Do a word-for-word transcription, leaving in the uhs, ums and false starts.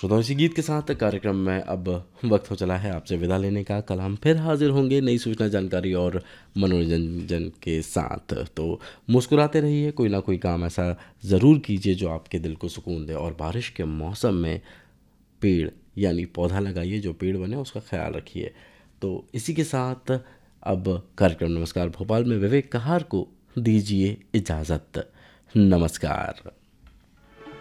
श्रोताओं, इसी गीत के साथ कार्यक्रम में अब वक्त हो चला है आपसे विदा लेने का। कल हम फिर हाजिर होंगे नई सूचना, जानकारी और मनोरंजन के साथ। तो मुस्कुराते रहिए, कोई ना कोई काम ऐसा ज़रूर कीजिए जो आपके दिल को सुकून दे, और बारिश के मौसम में पेड़ यानी पौधा लगाइए, जो पेड़ बने उसका ख्याल रखिए। तो इसी के साथ अब कार्यक्रम नमस्कार भोपाल में विवेक कहार को दीजिए इजाज़त। नमस्कार।